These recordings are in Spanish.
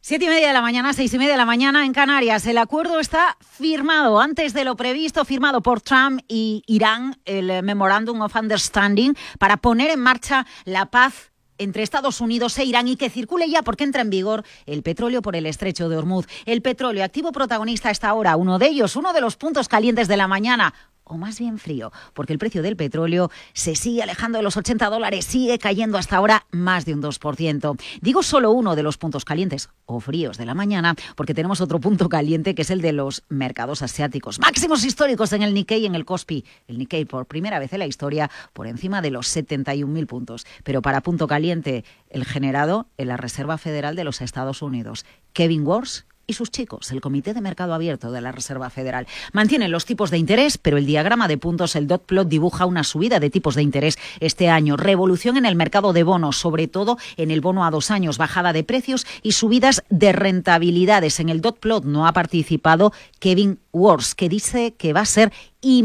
7:30 de la mañana, 6:30 de la mañana en Canarias. El acuerdo está firmado antes de lo previsto, firmado por Trump y Irán, el Memorandum of Understanding, para poner en marcha la paz entre Estados Unidos e Irán y que circule ya porque entra en vigor el petróleo por el estrecho de Hormuz. El petróleo, activo protagonista a esta hora, uno de ellos, uno de los puntos calientes de la mañana. O más bien frío, porque el precio del petróleo se sigue alejando de los $80, sigue cayendo hasta ahora más de un 2%. Digo solo uno de los puntos calientes o fríos de la mañana, porque tenemos otro punto caliente que es el de los mercados asiáticos. Máximos históricos en el Nikkei y en el Kospi. El Nikkei por primera vez en la historia por encima de los 71.000 puntos. Pero para punto caliente, el generado en la Reserva Federal de los Estados Unidos. Kevin Warsh y sus chicos, el Comité de Mercado Abierto de la Reserva Federal. Mantienen los tipos de interés, pero el diagrama de puntos, el dot plot, dibuja una subida de tipos de interés este año. Revolución en el mercado de bonos, sobre todo en el bono a 2 años, bajada de precios y subidas de rentabilidades. En el dot plot no ha participado Kevin Warsh, que dice que va a ser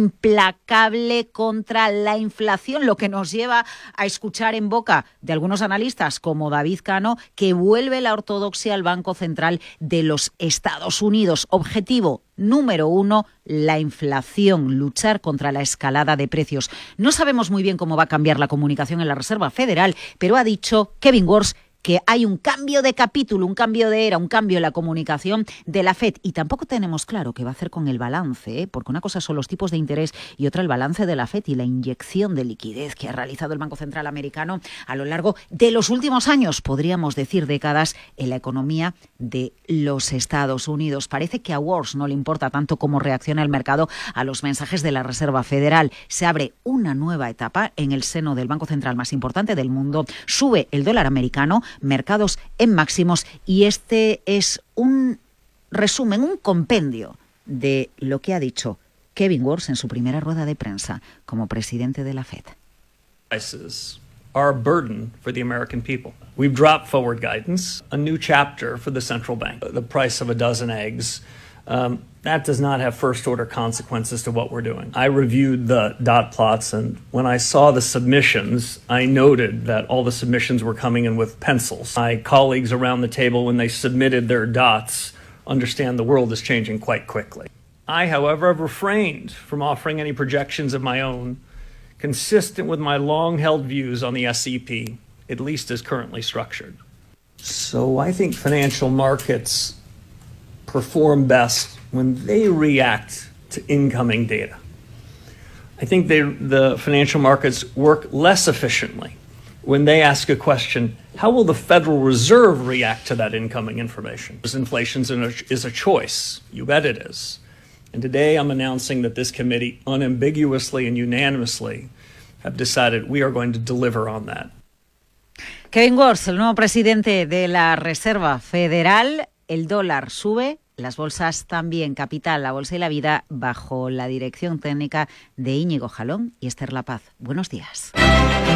implacable contra la inflación, lo que nos lleva a escuchar en boca de algunos analistas como David Cano que vuelve la ortodoxia al Banco Central de los Estados Unidos. Objetivo número 1, la inflación, luchar contra la escalada de precios. No sabemos muy bien cómo va a cambiar la comunicación en la Reserva Federal, pero ha dicho Kevin Warsh que hay un cambio de capítulo, un cambio de era, un cambio en la comunicación de la FED. Y tampoco tenemos claro qué va a hacer con el balance, porque una cosa son los tipos de interés y otra el balance de la FED y la inyección de liquidez que ha realizado el Banco Central americano a lo largo de los últimos años, podríamos decir décadas, en la economía de los Estados Unidos. Parece que a Warsh no le importa tanto cómo reacciona el mercado a los mensajes de la Reserva Federal. Se abre una nueva etapa en el seno del Banco Central más importante del mundo. Sube el dólar americano, mercados en máximos, y este es un resumen, un compendio de lo que ha dicho Kevin Warsh en su primera rueda de prensa como presidente de la FED. Prices are a burden for the American people. We've dropped forward guidance, a new chapter for the central bank. The price of a dozen eggs, that does not have first-order consequences to what we're doing. I reviewed the dot plots, and when I saw the submissions, I noted that all the submissions were coming in with pencils. My colleagues around the table, when they submitted their dots, understand the world is changing quite quickly. I, however, have refrained from offering any projections of my own, consistent with my long-held views on the SEP, at least as currently structured. So I think financial markets perform best when they react to incoming data. I think the financial markets work less efficiently when they ask a question, how will the Federal Reserve react to that incoming information? Inflation is a choice. You bet it is. And today I'm announcing that this committee unambiguously and unanimously have decided we are going to deliver on that. Kevin Warsh, el nuevo presidente de la Reserva Federal. El dólar sube, las bolsas también. Capital, la Bolsa y la Vida, bajo la dirección técnica de Íñigo Jalón y Esther La Paz. Buenos días.